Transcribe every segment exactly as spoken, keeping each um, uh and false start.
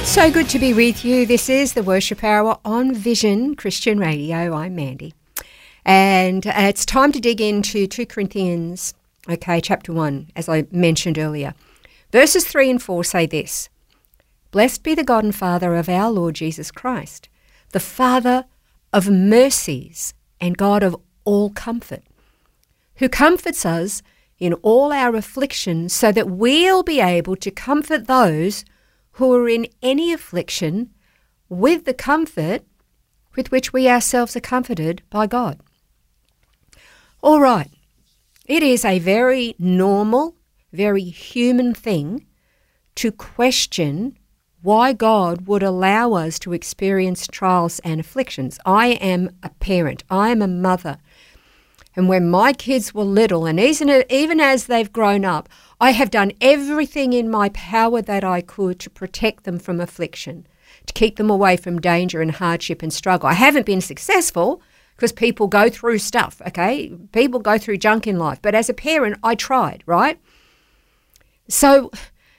So good to be with you. This is the Worship Hour on Vision Christian Radio. I'm Mandy. And uh, it's time to dig into two Corinthians, okay, chapter one, as I mentioned earlier. Verses three and four say this: Blessed be the God and Father of our Lord Jesus Christ, the Father of mercies and God of all comfort, who comforts us in all our afflictions, so that we'll be able to comfort those who are in any affliction with the comfort with which we ourselves are comforted by God. All right, it is a very normal, very human thing to question why God would allow us to experience trials and afflictions. I am a parent, I am a mother, and when my kids were little, and even as they've grown up, I have done everything in my power that I could to protect them from affliction, to keep them away from danger and hardship and struggle. I haven't been successful because people go through stuff, okay? People go through junk in life. But as a parent, I tried, right? So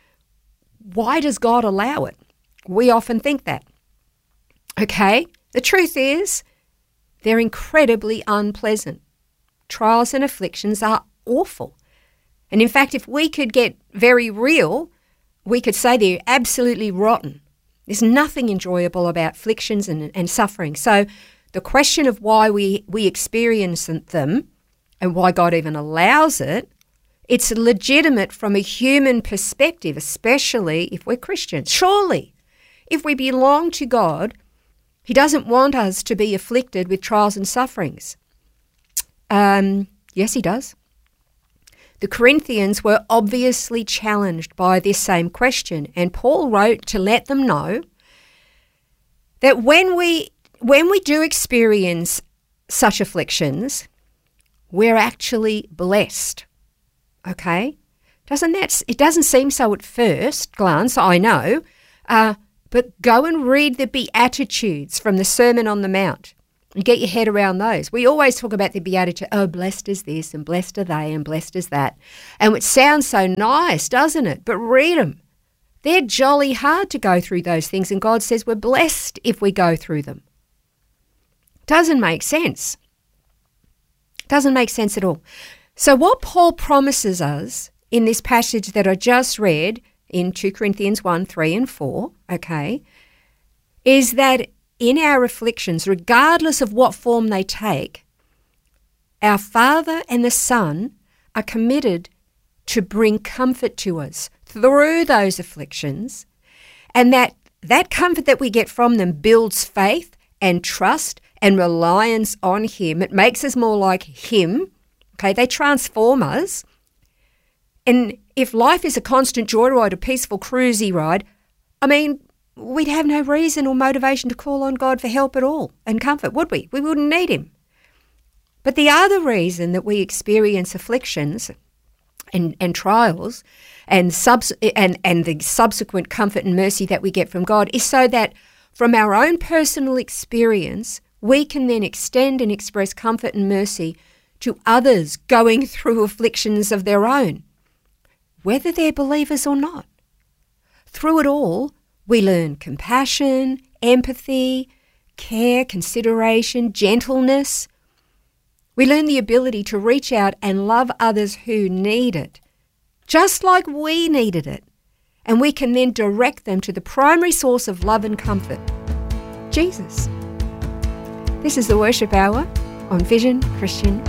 why does God allow it? We often think that. Okay, the truth is they're incredibly unpleasant. Trials and afflictions are awful. And in fact, if we could get very real, we could say they're absolutely rotten. There's nothing enjoyable about afflictions and, and suffering. So the question of why we, we experience them and why God even allows it, it's legitimate from a human perspective, especially if we're Christians. Surely, if we belong to God, He doesn't want us to be afflicted with trials and sufferings. Um, yes, He does. The Corinthians were obviously challenged by this same question, and Paul wrote to let them know that when we when we do experience such afflictions, we're actually blessed. Okay? Doesn't that it doesn't seem so at first glance, I know, uh, but go and read the Beatitudes from the Sermon on the Mount. And get your head around those. We always talk about the Beatitude, oh, blessed is this and blessed are they and blessed is that. And it sounds so nice, doesn't it? But read them. They're jolly hard to go through those things, and God says we're blessed if we go through them. Doesn't make sense. Doesn't make sense at all. So what Paul promises us in this passage that I just read in two Corinthians one, three and four, okay, is that in our afflictions, regardless of what form they take, our Father and the Son are committed to bring comfort to us through those afflictions, and that that comfort that we get from them builds faith and trust and reliance on Him. It makes us more like Him. Okay, they transform us. And if life is a constant joyride, a peaceful cruisy ride, I mean, we'd have no reason or motivation to call on God for help at all and comfort, would we? We wouldn't need Him. But the other reason that we experience afflictions and, and trials and, subs- and, and the subsequent comfort and mercy that we get from God is so that from our own personal experience, we can then extend and express comfort and mercy to others going through afflictions of their own, whether they're believers or not. Through it all, we learn compassion, empathy, care, consideration, gentleness. We learn the ability to reach out and love others who need it, just like we needed it. And we can then direct them to the primary source of love and comfort, Jesus. This is the Worship Hour on Vision Christian